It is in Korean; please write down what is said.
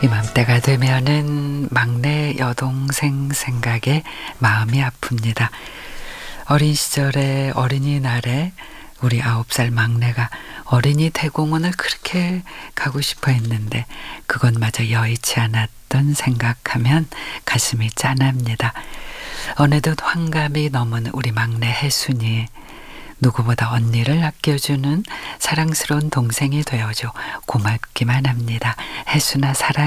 이맘때가 되면은 막내 여동생 생각에 마음이 아픕니다. 어린 시절에 어린이날에 우리 9살 막내가 어린이 대공원을 그렇게 가고 싶어 했는데 그것마저 여의치 않았던 생각하면 가슴이 짠합니다. 어느덧 환갑이 넘은 우리 막내 혜순이 누구보다 언니를 아껴주는 사랑스러운 동생이 되어줘 고맙기만 합니다. 혜순아 사랑